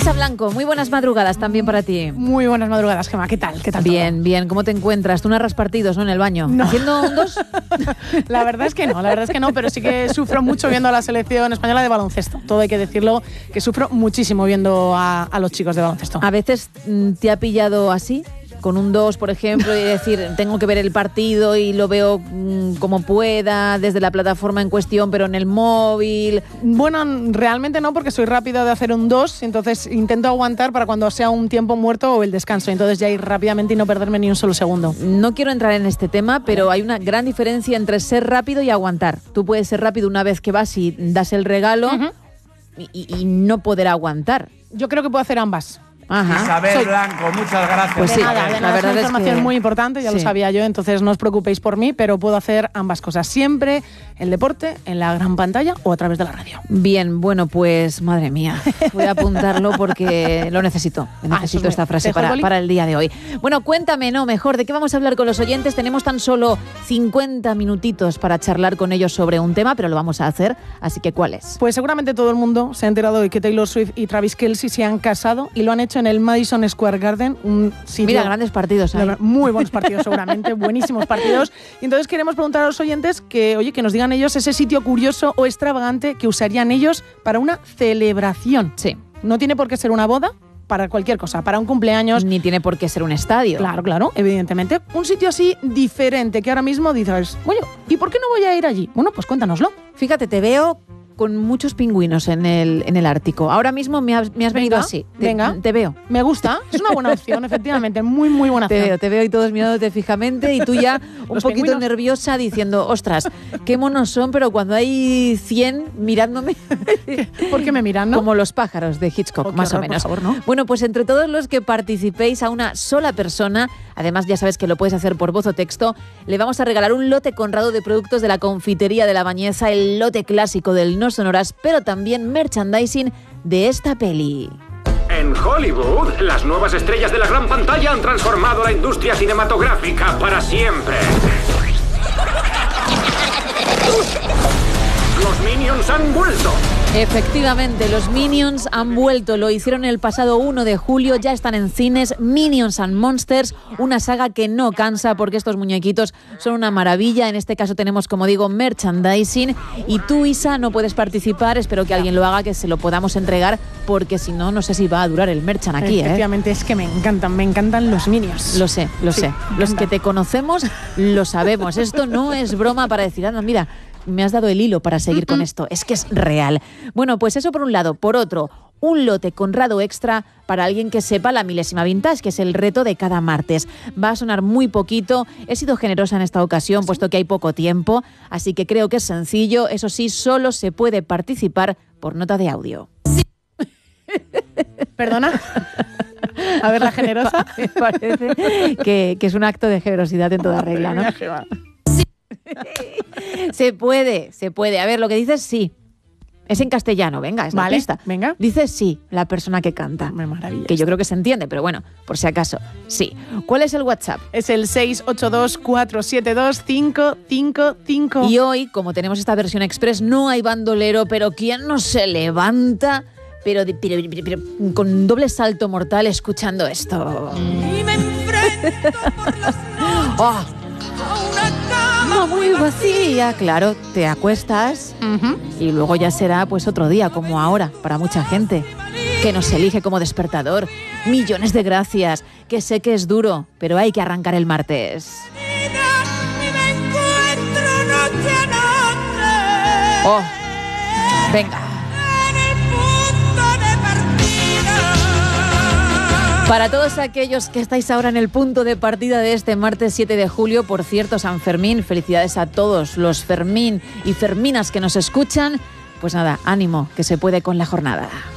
Isa Blanco, muy buenas madrugadas también para ti. Muy buenas madrugadas, Gemma. ¿Qué tal? ¿Qué tal Bien, todo? bien. ¿Cómo te encuentras? Tú narras partidos, ¿no? En el baño. No. ¿Haciendo un 2? La verdad es que no, pero sí que sufro mucho viendo a la selección española de baloncesto. Todo hay que decirlo, que sufro muchísimo viendo a los chicos de baloncesto. ¿A veces te ha pillado así? Con un 2, por ejemplo, y decir, tengo que ver el partido y lo veo como pueda, desde la plataforma en cuestión, pero en el móvil. Bueno, realmente no, porque soy rápida de hacer un 2, entonces intento aguantar para cuando sea un tiempo muerto o el descanso, entonces ya ir rápidamente y no perderme ni un solo segundo. No quiero entrar en este tema, pero hay una gran diferencia entre ser rápido y aguantar. Tú puedes ser rápido una vez que vas y das el regalo y no poder aguantar. Yo creo que puedo hacer ambas. Ajá. Isabel Blanco, muchas gracias. Pues De sí, nada, la es verdad una es información que muy importante, ya lo sabía yo, entonces no os preocupéis por mí, pero puedo hacer ambas cosas, siempre el deporte, en la gran pantalla o a través de la radio. Bien, bueno, pues madre mía, voy a apuntarlo porque lo necesito. Necesito esta frase para el día de hoy. Bueno, cuéntame, mejor, ¿de qué vamos a hablar con los oyentes? Tenemos tan solo 50 minutitos para charlar con ellos sobre un tema, pero lo vamos a hacer, así que ¿cuál es? Pues seguramente todo el mundo se ha enterado de que Taylor Swift y Travis Kelce se han casado y lo han hecho en el Madison Square Garden, un sitio... Mira, grandes partidos ahí. Muy buenos partidos seguramente, buenísimos partidos. Y entonces queremos preguntar a los oyentes que nos digan ellos ese sitio curioso o extravagante que usarían ellos para una celebración. Sí. No tiene por qué ser una boda, para cualquier cosa, para un cumpleaños. Ni tiene por qué ser un estadio. Claro, evidentemente. Un sitio así diferente que ahora mismo dices, oye, ¿y por qué no voy a ir allí? Bueno, pues cuéntanoslo. Fíjate, te veo con muchos pingüinos en el Ártico. Ahora mismo me has venido así. Te veo. Me gusta. Es una buena opción, efectivamente. Muy, muy buena opción. Te veo y todos mirándote fijamente y tú ya un poquito pingüinos. Nerviosa diciendo, ostras, qué monos son, pero cuando hay 100 mirándome... ¿Por qué me miran, no? Como los pájaros de Hitchcock, más o menos. Por favor, ¿no? Bueno, pues entre todos los que participéis a una sola persona, además ya sabes que lo puedes hacer por voz o texto, le vamos a regalar un lote conrado de productos de la confitería de La Bañeza, el lote clásico del No Sonoras, pero también merchandising de esta peli. En Hollywood, las nuevas estrellas de la gran pantalla han transformado la industria cinematográfica para siempre. Los Minions han vuelto. Efectivamente, los Minions han vuelto. Lo hicieron el pasado 1 de julio. Ya están en cines. Minions and Monsters, una saga que no cansa porque estos muñequitos son una maravilla. En este caso tenemos, como digo, merchandising. Y tú, Isa, no puedes participar. Espero que alguien lo haga, que se lo podamos entregar, porque si no, no sé si va a durar el merchan aquí. Efectivamente, es que me encantan los Minions. Lo sé. Los que te conocemos lo sabemos. Esto no es broma para decir, anda, mira, me has dado el hilo para seguir con esto. Es que es real. Bueno, pues eso por un lado. Por otro, un lote conrado extra para alguien que sepa la milésima vintage, que es el reto de cada martes. Va a sonar muy poquito. He sido generosa en esta ocasión, puesto que hay poco tiempo. Así que creo que es sencillo. Eso sí, solo se puede participar por nota de audio. ¿Perdona? A ver, la generosa. Me parece que es un acto de generosidad en toda regla, ¿no? Se puede. A ver, lo que dices sí. Es en castellano, venga, es la pista. Venga. Dice sí, la persona que canta. Maravilla. Que yo creo que se entiende, pero bueno, por si acaso, sí. ¿Cuál es el WhatsApp? Es el 682-472-555. Y hoy, como tenemos esta versión express, no hay bandolero, pero ¿quién no se levanta? Pero con doble salto mortal escuchando esto. Y me enfrento por las noches a una cama muy vacía. Claro, te acuestas y luego ya será pues otro día, como ahora, para mucha gente que nos elige como despertador. Millones de gracias, que sé que es duro, pero hay que arrancar el martes. y me encuentro noche a noche. Oh, venga. En el punto de partida. Para todos aquellos que estáis ahora en el punto de partida de este martes 7 de julio, por cierto, San Fermín, felicidades a todos los Fermín y Ferminas que nos escuchan. Pues nada, ánimo, que se puede con la jornada.